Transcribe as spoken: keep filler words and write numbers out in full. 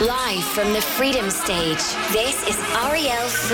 Live from the Freedom Stage, this is Ariel Free.